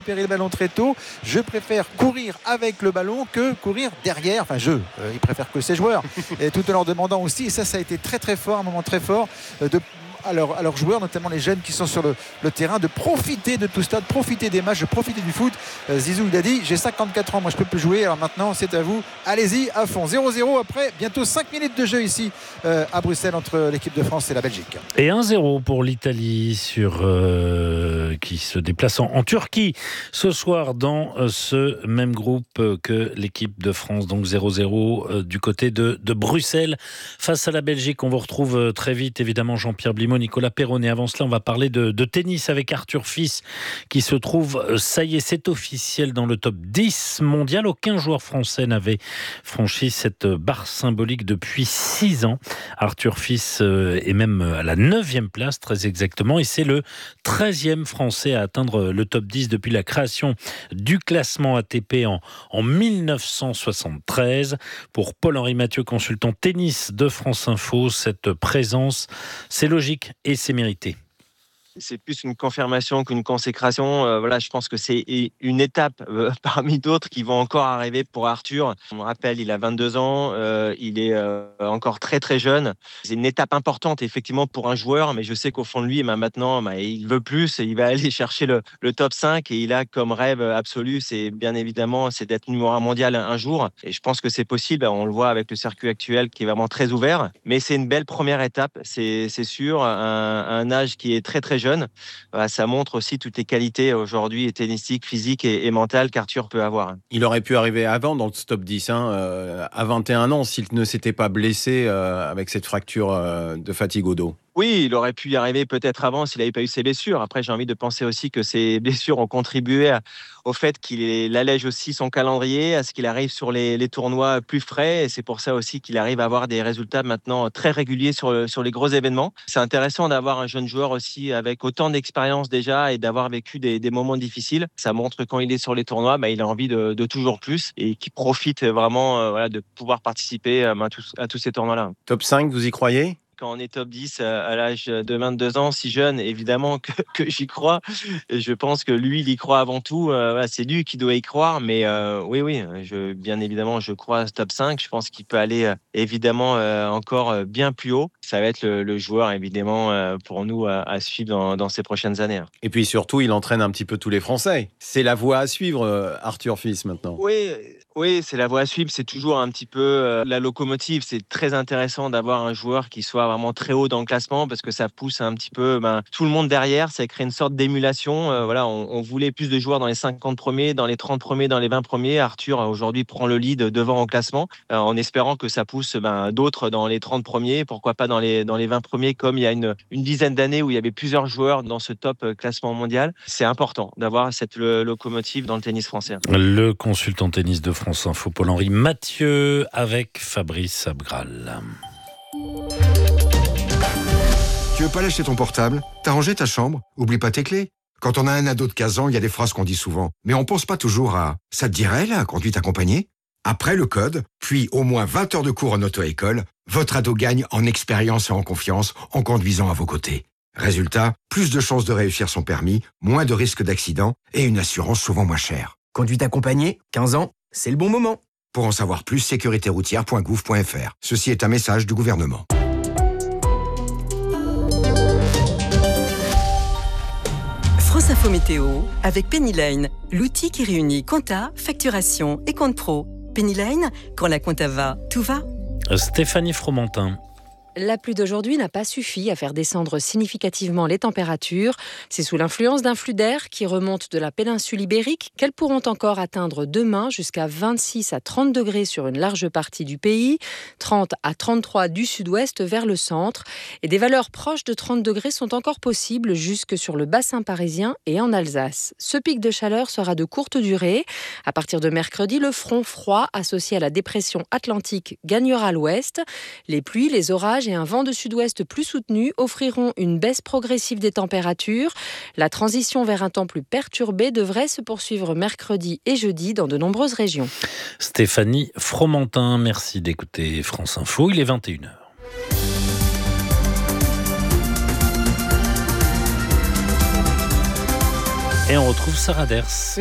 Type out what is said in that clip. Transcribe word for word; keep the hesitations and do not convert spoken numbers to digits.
récupérer le ballon très tôt. Je préfère courir avec le ballon que courir derrière. Enfin, je, euh, il préfère que ses joueurs. Et tout en leur demandant aussi, et ça, ça a été très très fort, un moment très fort, euh, de À leurs, à leurs joueurs, notamment les jeunes qui sont sur le, le terrain, de profiter de tout ça, de profiter des matchs, de profiter du foot. Euh, Zizou, il a dit, j'ai cinquante-quatre ans, moi je peux plus jouer, alors maintenant c'est à vous, allez-y à fond. zéro zéro après bientôt cinq minutes de jeu ici euh, à Bruxelles entre l'équipe de France et la Belgique. Et un zéro pour l'Italie sur, euh, qui se déplace en, en Turquie ce soir dans euh, ce même groupe que l'équipe de France, donc zéro zéro euh, du côté de, de Bruxelles face à la Belgique. On vous retrouve euh, très vite, évidemment, Jean-Pierre Blimaud, Nicolas Perronnet. Avant cela, on va parler de, de tennis avec Arthur Fils qui se trouve, ça y est, c'est officiel dans le top dix mondial. Aucun joueur français n'avait franchi cette barre symbolique depuis six ans. Arthur Fils est même à la neuvième place, très exactement, et c'est le treizième français à atteindre le top dix depuis la création du classement A T P en, en dix-neuf cent soixante-treize. Pour Paul-Henri Mathieu, consultant tennis de France Info, cette présence, c'est logique et c'est mérité. C'est plus une confirmation qu'une consécration. Euh, voilà, je pense que c'est une étape euh, parmi d'autres qui vont encore arriver pour Arthur. On me rappelle, il a vingt-deux ans, euh, il est euh, encore très très jeune. C'est une étape importante effectivement pour un joueur, mais je sais qu'au fond de lui, bah, maintenant, bah, il veut plus et il va aller chercher le, le top cinq et il a comme rêve absolu, c'est bien évidemment, c'est d'être numéro un mondial un jour. Et je pense que c'est possible. On le voit avec le circuit actuel qui est vraiment très ouvert. Mais c'est une belle première étape, c'est, c'est sûr. Un, un âge qui est très très jeune, ça montre aussi toutes les qualités aujourd'hui tennistiques, physiques et, et mentales qu'Arthur peut avoir. Il aurait pu arriver avant dans le top dix, hein, euh, à vingt et un ans, s'il ne s'était pas blessé euh, avec cette fracture euh, de fatigue au dos. Oui, il aurait pu y arriver peut-être avant s'il n'avait pas eu ses blessures. Après, j'ai envie de penser aussi que ces blessures ont contribué à, au fait qu'il allège aussi son calendrier, à ce qu'il arrive sur les, les tournois plus frais. Et c'est pour ça aussi qu'il arrive à avoir des résultats maintenant très réguliers sur, sur les gros événements. C'est intéressant d'avoir un jeune joueur aussi avec autant d'expérience déjà et d'avoir vécu des, des moments difficiles. Ça montre que quand il est sur les tournois, bah, il a envie de, de toujours plus et qu'il profite vraiment euh, voilà, de pouvoir participer euh, à, tous, à tous ces tournois-là. Top cinq, vous y croyez ? Quand on est top dix à l'âge de vingt-deux ans, si jeune, évidemment que, que j'y crois. Et je pense que lui, il y croit avant tout. Euh, voilà, c'est lui qui doit y croire. Mais euh, oui, oui, je, bien évidemment, je crois à ce top cinq. Je pense qu'il peut aller euh, évidemment euh, encore bien plus haut. Ça va être le, le joueur, évidemment, euh, pour nous à, à suivre dans, dans ces prochaines années. Et puis surtout, il entraîne un petit peu tous les Français. C'est la voie à suivre, euh, Arthur Fils, maintenant. Oui, oui, c'est la voie à suivre. C'est toujours un petit peu euh, la locomotive. C'est très intéressant d'avoir un joueur qui soit vraiment très haut dans le classement parce que ça pousse un petit peu ben, tout le monde derrière. Ça crée une sorte d'émulation. Euh, voilà, on, on voulait plus de joueurs dans les cinquante premiers, dans les trente premiers, dans les vingt premiers. Arthur, aujourd'hui, prend le lead devant au classement euh, en espérant que ça pousse ben, d'autres dans les trente premiers. Pourquoi pas dans les, dans les vingt premiers, comme il y a une, une dizaine d'années où il y avait plusieurs joueurs dans ce top classement mondial. C'est important d'avoir cette le, locomotive dans le tennis français. Le consultant tennis de France Info, Paul-Henri Mathieu, avec Fabrice Abgral. Tu veux pas lâcher ton portable ? T'as rangé ta chambre ? Oublie pas tes clés. Quand on a un ado de quinze ans, il y a des phrases qu'on dit souvent. Mais on pense pas toujours à « ça te dirait, la conduite accompagnée ?» Après le code, puis au moins vingt heures de cours en auto-école, votre ado gagne en expérience et en confiance en conduisant à vos côtés. Résultat, plus de chances de réussir son permis, moins de risques d'accident et une assurance souvent moins chère. Conduite accompagnée, quinze ans, c'est le bon moment. Pour en savoir plus, sécurité routière point gouv point f r. Ceci est un message du gouvernement. France Info Météo avec Pennyline, l'outil qui réunit compta, facturation et compte pro. Pennyline, quand la compta va, tout va. Stéphanie Fromentin. La pluie d'aujourd'hui n'a pas suffi à faire descendre significativement les températures. C'est sous l'influence d'un flux d'air qui remonte de la péninsule ibérique qu'elles pourront encore atteindre demain jusqu'à vingt-six à trente degrés sur une large partie du pays, trente à trente-trois du sud-ouest vers le centre. Et des valeurs proches de trente degrés sont encore possibles jusque sur le bassin parisien et en Alsace. Ce pic de chaleur sera de courte durée. À partir de mercredi, le front froid associé à la dépression atlantique gagnera l'ouest. Les pluies, les orages et un vent de sud-ouest plus soutenu offriront une baisse progressive des températures. La transition vers un temps plus perturbé devrait se poursuivre mercredi et jeudi dans de nombreuses régions. Stéphanie Fromentin, merci d'écouter France Info, il est vingt et une heures. Et on retrouve Sarah Ders.